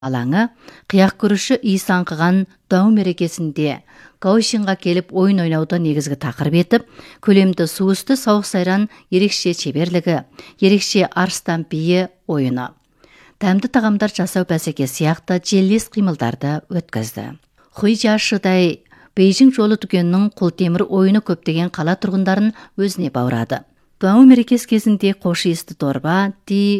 алаңы қияқ күріші исаңқыған дау мерекесінде Гаосинға келіп ойын ойнауды негізгі тақырып етіп, көлемді су үсті сауық сайран ерекше шеберлігі, ерекше арыстан биі ойыны, дәмді тағамдар жасау бәсекесі сияқты желілес қимылдарды өткізді. Хуйжашыдай Бейжің жолы дүкенінің қолтемір ойыны көптеген қала тұрғындарын өзіне баурады. Дау мерекесі кезінде қошиысты дорба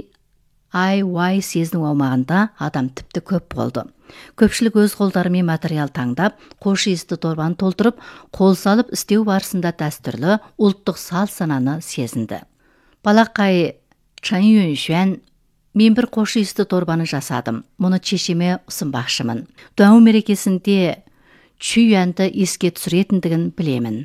DIY сезінің аумағында адам тіпті көп болды. Көпшілік өз қолдарымен материал таңдап, қошиысты дорбаны толтырып, қол салып істеу барысында дәстүрлі ұлттық сал-сананы сезінді. Балақай Чан Юншуан: мен бір қошиысты дорбаны жасадым. Мұны шешеме ұсынбақшымын. Дау мерекесінде Чүйянды еске түсіретіндігін білемін.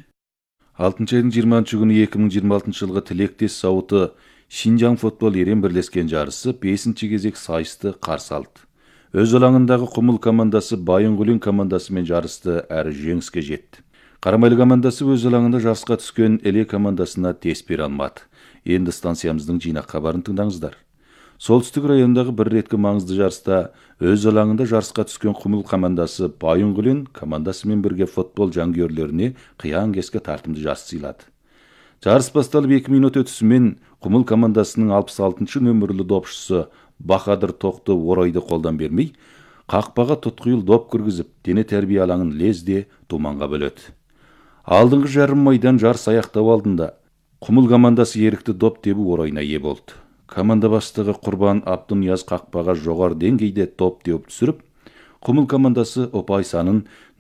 6 айдың 20 күні 2026 жылғы тілектес зауыты Шинжаң футбол ерен бірлескен жарысы 5-ші кезек сайысты қарсы алды. Өз алаңындағы Құмыл командасы Байынғұлин командасымен жарысты әрі жеңіске жетті. Қарамайлы командасы өз алаңында жарысқа түскен Эле командасына тес бере алмады. Енді станциямыздың жинақ хабарын тыңдаңыздар. Солтүстік райондағы бір реткі маңызды жарыста өз алаңында жарысқа түскен Құмыл командасы Байынғұлин командасымен бірге футбол жанкүйерлеріне қиян-кескі тартымды жарыс сыйлады. Жарыс басталып 2 минут өтісімен Құмыл командасының 66-шы нөмірлі допшысы Бахадыр Тоқты орайды қолдан бермей, қақпаға тұтқиыл доп кіргізіп, дене тәрбие алаңын лезде думанға бөледі. Алдыңғы жарым майдан жарыс аяқтау алдында Құмыл командасы ерікті доп тебу орайына ие болды. Команда бастығы Құрбан Абдунияз қақпаға жоғар деңгейде топ теуіп түсіріп, Құмыл командасы ұпай санын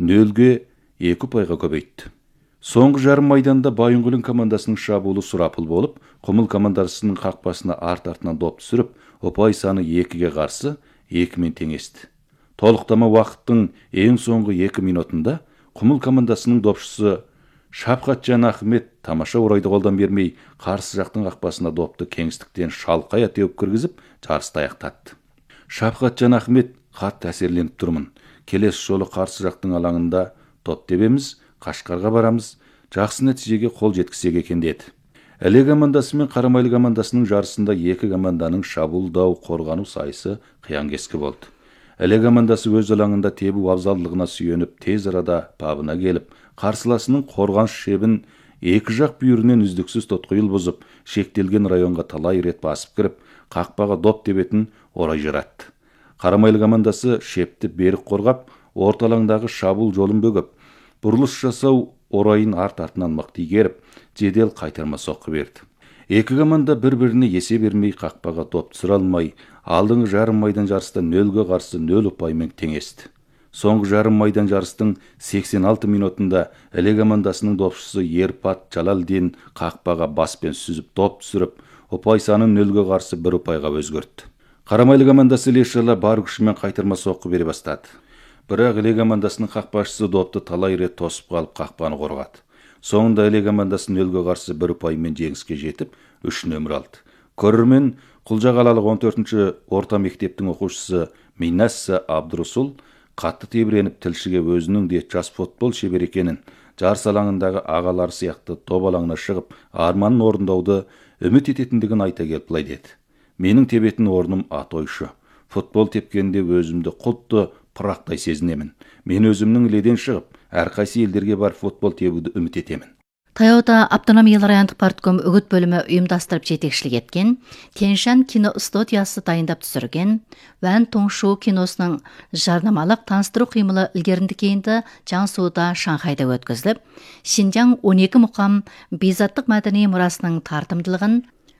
0-2 ұпайға көбейтті. Соңғы жарым майданда Байынғұлин командасының шабуылы сұрапыл болып, Құмыл командасының қақпасына арт-артынан доп түсіріп, ұпай саны 2-ге қарсы 2-мен теңесті. Толықтама уақыттың ең соңғы 2 минутында Құмыл командасының допшысы Шапқатжан Ахмет тамаша орайды қолдан бермей, қарсы жақтың қақпасына допты кеңістіктен шалқая теуіп кіргізіп, жарысты аяқтатты. Шапқатжан Ахмет: қатты әсерленіп тұрмын. Келесі жолы қарсы жақтың алаңында топ тебеміз, Қашқарға барамыз, жақсы нәтижеге қол жеткізсек екен деді. Эле командасы мен Қарамайлы командасының жарысында екі команданың шабуылдау, қорғану сайысы қиян-кескі болды. Эле командасы өз алаңында тебу абзалдығына сүйеніп, тез арада бабына келіп, қарсыласының қорғаныс шебін екі жақ бүйірінен үздіксіз тұтқиыл бұзып, шектелген районға талай рет басып кіріп, қақпаға доп тебетін орай жаратты. Қарамайлы командасы шепті берік қорғап, орталаңдағы шабуыл жолын бөгіп, бұрылыс жасау орайын арт-артынан мықты игеріп, жедел қайтарма соққы берді. Екі команда бір-біріне есе бермей, қақпаға доп түсіре алмай, алдыңғы жарым майдан жарыста 0-ге қарсы 0 ұпаймен теңесті. Соңғы жарым майдан жарыстың 86 минутында Эле командасының допшысы Ерпат Жалалдин қақпаға баспен сүзіп доп түсіріп, ұпай санын 0-ге қарсы 1 ұпайға өзгертті. Қарамайлы командасы Лешала бар күшімен қайтарма соққы бере бастады. Бірақ Эле командасының қақпашысы допты талай рет тосып қалып қақпаны қорғады. Соңында Эле командасы 0-ге қарсы 1 ұпаймен жеңіске жетіп, 3 нөмір алды. Көрермен Құлжағалалық 14-ші орта мектептің оқушысы Минасса Абдурусул қатты тебіреніп, тілшіге өзінің де жас футбол шебер екенін, жарыс алаңындағы ағалар сияқты топ алаңына шығып, арманын орындауды үміт ететіндігін айта келіп былай деді: менің тебетін орным атойшы. Футбол тепкенде өзімді құтты пырақтай сезінемін. Мен өзімнің іледен шығып, әрқайсы елдерге бар футбол тебуді үміт етемін. Таяуда автономиялы райондық партком үгіт бөлімі ұйымдастырып жетекшілік еткен, Тяньшань кино студиясы дайындап түсірген Ван Тоңшу киносының жарнамалық таныстыру қимылы ілгерінді кейінді Жансуда, Шанхайда өткізіліп, Шинжаң 12 мұқам бейзаттық мәдени мұрасының тартымдылығын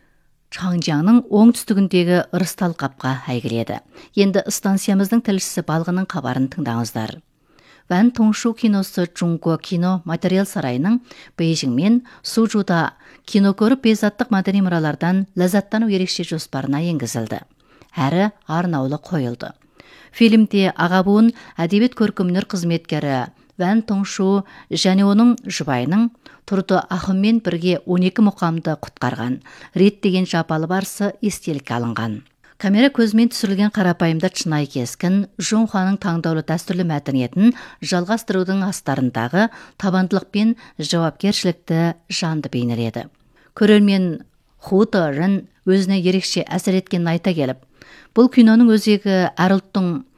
Чаңжаңның оңтүстігіндегі Ырыстал қапқа әйгіледі. Енді станциямыздың тілшісі Балғының хабарын тыңдаңыздар. Ван Тоңшу киносы Чунго кино материал сарайының Бейжің мен Сужуда кино көріп безаттық мәдени мұралардан ләззаттану ерекше жоспарына енгізілді. Әрі арнаулы қойылды. Фильмде аға буын әдебиет көркемнер қызметкері Ван Тоңшу және оның жұбайының Тұрды Ахыммен бірге 12 мұқамды құтқарған, реттеген жапалы барысы естелікке алынған. Камера көзімен түсірілген қарапайымда шынайы кескін, Жунхуаның таңдаулы дәстүрлі мәдениетін жалғастырудың астарындағы табандылық пен жауапкершілікті жанды бейнеледі. Көрермен Ху Дерін өзіне ерекше әсер еткенін айта келіп, бұл киноның өзегі әр ұлттың